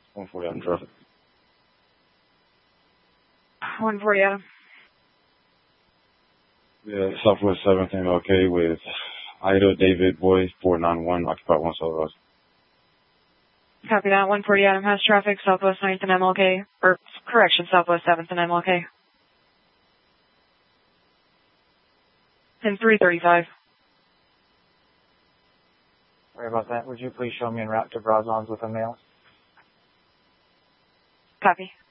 140 Adam traffic. 140 Adam. Yeah, Southwest 7th MLK with Ida David Boy 491, occupied 1 Southwest. Copy that. 140 Adam has traffic, Southwest 9th and MLK. Or, correction, Southwest 7th and MLK. And 335. Sorry about that. Would you please show me en route to Brazos with a mail? Copy.